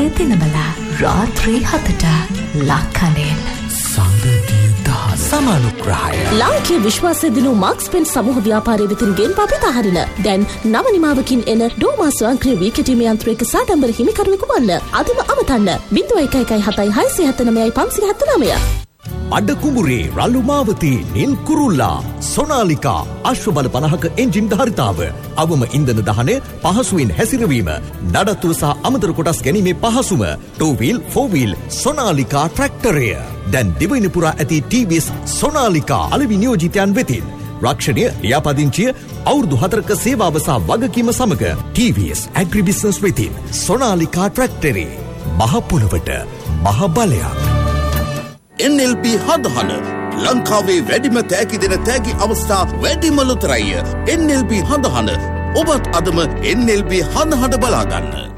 දිනබලා රාත්‍රී 7ට ලක්කනෙන් සඳදී දහ සමානුග්‍රහය. ලාංකීය විශ්වාසය දිනු මාක්ස් පෙන් සමූහ ව්‍යාපාරයේ වෙතින් ගෙන් පපිත හරින දැන් නව නිමාවකින් එන ඩෝමා ස්වයංක්‍රීය වීකටීම යන්ත්‍රයක සාඩම්බර හිමිකරුවෙකු වන්න. අදම අමතන්න 0117769579. අඩ කුඹුරේ රළු මාවතී නිල් කුරුල්ලා සොනාලිකා අශ්වබල 50ක එන්ජින් ධාරිතාව අවම ඉන්ධන දහනය පහසුවෙන් හැසිරවීම නඩත්තුව සහ අමතර කොටස් ගැනීමේ පහසුම 2 wheel 4 wheel සොනාලිකා ට්‍රැක්ටරය දැන් දිවයින පුරා ඇති TVS සොනාලිකා අලෙවි නියෝජිතයන් වෙතින් රක්ෂණය ලියාපදිංචිය අවුරුදු 4ක සේවාව සහ වගකීම සමග TVS ඇග්‍රි බිස්නස් වෙතින් සොනාලිකා ට්‍රැක්ටරේ මහ පොළවට මහ බලයක්. NLB හඳහන ලංකාවේ වැඩිම තෑගි දෙන තෑගි අවස්ථා වැඩිම ලොතරැය NLB හඳහන ඔබත් අදම NLB හඳහන බලාගන්න.